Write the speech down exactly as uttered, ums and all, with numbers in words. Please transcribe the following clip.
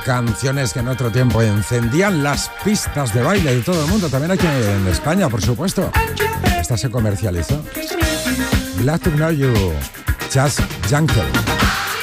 canciones que en otro tiempo encendían las pistas de baile de todo el mundo, también aquí en España, por supuesto. Esta se comercializó. Glad to Know You, Chas Jankel.